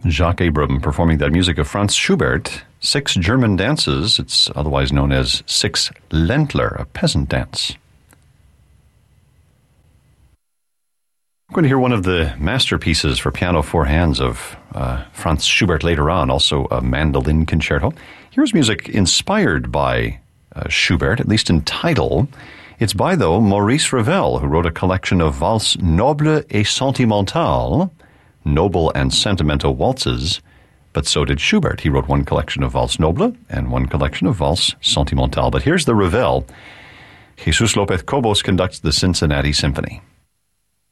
Jacques Abram performing that music of Franz Schubert, Six German Dances. It's otherwise known as Six Ländler, a peasant dance. We're going to hear one of the masterpieces for piano four hands of Franz Schubert later on, also a mandolin concerto. Here's music inspired by Schubert, at least in title. It's by, though, Maurice Ravel, who wrote a collection of valses nobles et sentimentales, noble and sentimental waltzes, but so did Schubert. He wrote one collection of valses nobles and one collection of valses sentimentales. But here's the Ravel. Jesus Lopez Cobos conducts the Cincinnati Symphony.